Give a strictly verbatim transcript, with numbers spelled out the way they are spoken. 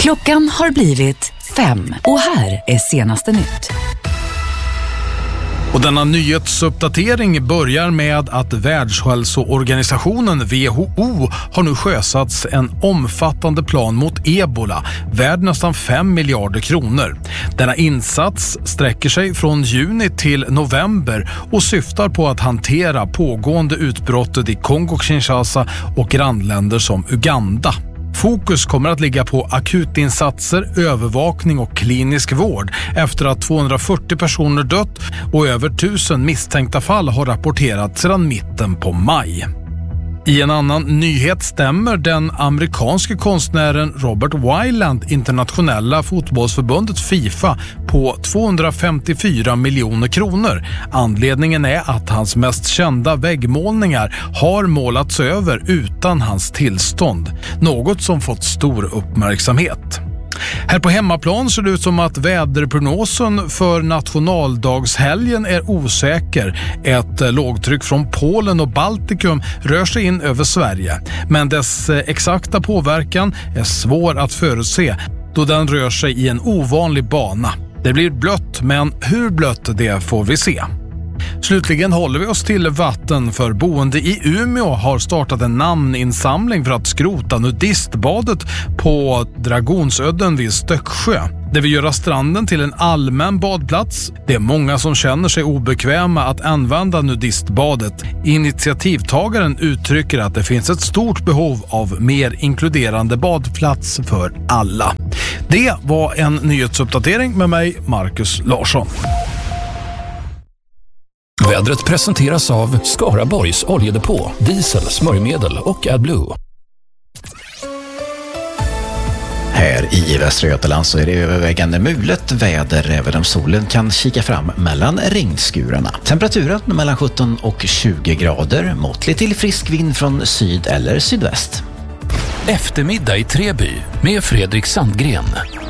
Klockan har blivit fem och här är senaste nytt. Och denna nyhetsuppdatering börjar med att Världshälsoorganisationen W H O har nu sjösatts en omfattande plan mot ebola, värd nästan fem miljarder kronor. Denna insats sträcker sig från juni till november och syftar på att hantera pågående utbrottet i Kongo-Kinshasa och grannländer som Uganda. Fokus kommer att ligga på akutinsatser, övervakning och klinisk vård efter att tvåhundrafyrtio personer dött och över tusen misstänkta fall har rapporterats sedan mitten på maj. I en annan nyhet stämmer den amerikanske konstnären Robert Weiland internationella fotbollsförbundet FIFA på tvåhundrafemtiofyra miljoner kronor. Anledningen är att hans mest kända väggmålningar har målats över utan hans tillstånd. Något som fått stor uppmärksamhet. Här på hemmaplan ser det ut som att väderprognosen för nationaldagshelgen är osäker. Ett lågtryck från Polen och Baltikum rör sig in över Sverige. Men dess exakta påverkan är svår att förutse då den rör sig i en ovanlig bana. Det blir blött, men hur blött det får vi se. Slutligen håller vi oss till vatten, för boende i Umeå har startat en namninsamling för att skrota nudistbadet på Dragonsödden vid Stöcksjö. Det vill göra stranden till en allmän badplats. Det är många som känner sig obekväma att använda nudistbadet. Initiativtagaren uttrycker att det finns ett stort behov av mer inkluderande badplats för alla. Det var en nyhetsuppdatering med mig, Marcus Larsson. Vädret presenteras av Skaraborgs oljedepå, diesel, smörjmedel och AdBlue. Här i Västra Götaland så är det övervägande mulet väder även om solen kan kika fram mellan regnskurarna. Temperaturen mellan sjutton och tjugo grader, måttlig till frisk vind från syd eller sydväst. Eftermiddag i Treby med Fredrik Sandgren.